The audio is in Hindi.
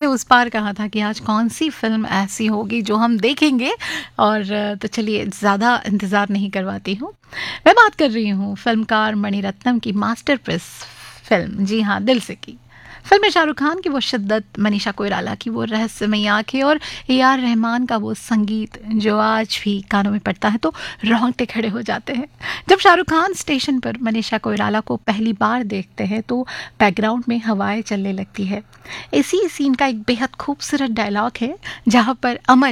उस पार कहा था कि आज कौन सी फिल्म ऐसी होगी जो हम देखेंगे। और तो चलिए ज़्यादा इंतज़ार नहीं करवाती हूँ। मैं बात कर रही हूँ फिल्मकार मणिरत्नम की मास्टरपीस फिल्म, जी हाँ, दिल से की। फिल्म में शाहरुख खान की वो शिद्दत, मनीषा कोइराला की वो रहस्यमयी आंखें और ए आर रहमान का वो संगीत जो आज भी कानों में पड़ता है तो रोंगटे खड़े हो जाते हैं। जब शाहरुख खान स्टेशन पर मनीषा कोइराला को पहली बार देखते हैं तो बैकग्राउंड में हवाएं चलने लगती है। इसी सीन का एक बेहद खूबसूरत डायलॉग है जहाँ पर अमर